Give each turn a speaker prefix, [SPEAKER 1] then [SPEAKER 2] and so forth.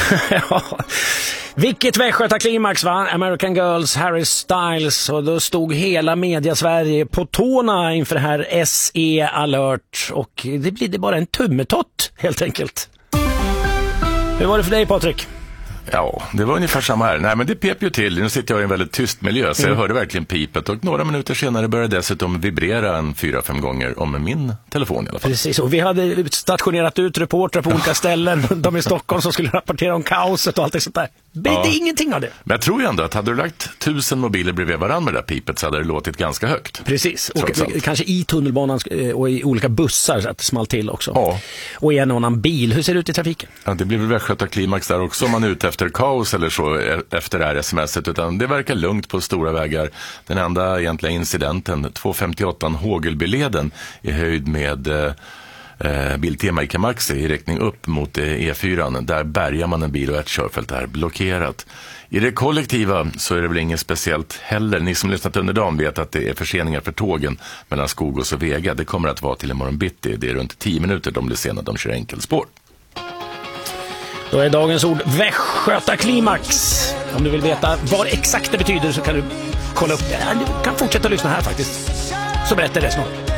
[SPEAKER 1] Ja. Vilket västgötaklimax, va? American Girls, Harry Styles, och då stod hela media-Sverige på tårna inför det här SE Alert, och det blir bara en tummetott helt enkelt. Hur var det för dig, Patrik?
[SPEAKER 2] Ja, det var ungefär samma här. Nej, men det pep ju till. Nu sitter jag i en väldigt tyst miljö, så jag hörde verkligen pipet. Och några minuter senare började dessutom vibrera en 4-5 gånger om min telefon i alla fall.
[SPEAKER 1] Precis, och vi hade stationerat ut reportrar på olika ställen runt om i Stockholm som skulle rapportera om kaoset och allt det sånt där. Det är ingenting av det.
[SPEAKER 2] Men jag tror ju ändå att hade du lagt 1000 mobiler bredvid varandra med det där pipet så hade det låtit ganska högt.
[SPEAKER 1] Precis, och kanske i tunnelbanan och i olika bussar så att det small till också.
[SPEAKER 2] Ja.
[SPEAKER 1] Och i en annan bil. Hur ser det ut i trafiken?
[SPEAKER 2] Ja, det blir väl västgötaklimax där också om man är ute efter kaos eller så efter det här sms:et, utan det verkar lugnt på stora vägar. Den enda egentliga incidenten, 258 Hågelbyleden i höjd med Biltema i Kamaxi i riktning upp mot E4. Där bärgar man en bil och ett körfält är blockerat. I det kollektiva så är det väl inget speciellt heller. Ni som lyssnat under dagen vet att det är förseningar för tågen mellan Skogås och Vega. Det kommer att vara till imorgon bitti. Det är runt 10 minuter de blir sena, de kör enkelspår.
[SPEAKER 1] Då är dagens ord västgötaklimax. Om du vill veta vad exakt det betyder så kan du kolla upp det. Du kan fortsätta lyssna här faktiskt. Så berättar det snart.